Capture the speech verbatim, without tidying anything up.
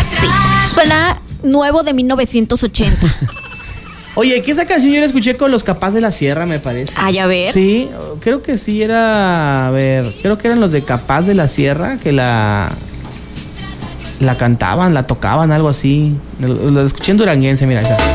Sí, suena nuevo de mil novecientos ochenta. Oye, que esa canción yo la escuché con los Capaz de la Sierra, me parece. Ay, a ver. Sí, creo que sí era, a ver, creo que eran los de Capaz de la Sierra que la la cantaban, la tocaban, algo así. Lo, lo escuché en duranguense, mira, ya.